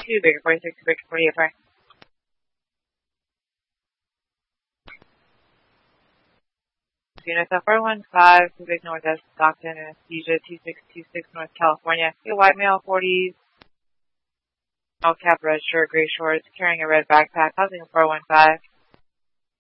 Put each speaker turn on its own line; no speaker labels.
2, Baker 46, Baker 48, sorry. Units at 415, Pacific Northwest, Stockton, Anesthesia, 2626 North California. A white male, 40s, all cap, red shirt, gray shorts, carrying a red backpack, housing 415.